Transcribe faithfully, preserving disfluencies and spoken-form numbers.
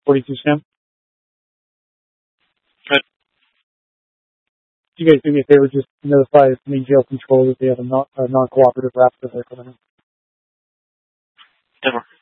forty-two Sam. Good. You guys do me a favor, just notify the main jail control that they have a, non- a non-cooperative raptor there coming in. Never.